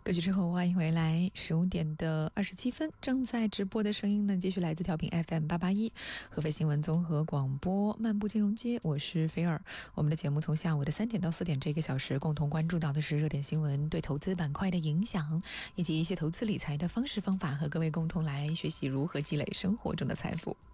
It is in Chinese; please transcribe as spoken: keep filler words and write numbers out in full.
歌曲之后欢迎回来，十五点的二十七分，正在直播的声音呢，继续来自调频 F M 八八一合肥新闻综合广播漫步金融街，我是菲尔。我们的节目从下午的三点到四点这个小时，共同关注到的是热点新闻对投资板块的影响，以及一些投资理财的方式方法，和各位共同来学习如何积累生活中的财富。